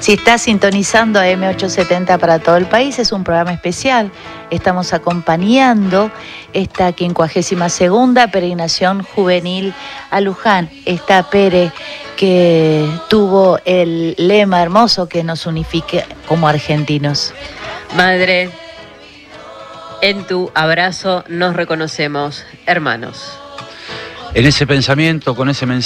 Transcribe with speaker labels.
Speaker 1: Si estás sintonizando a M870 para todo el país, es un programa especial. Estamos acompañando esta 52ª peregrinación juvenil a Luján. Esta Pere que tuvo el lema hermoso que nos unifique como argentinos.
Speaker 2: Madre, en tu abrazo nos reconocemos hermanos.
Speaker 3: En ese pensamiento, con ese mensaje,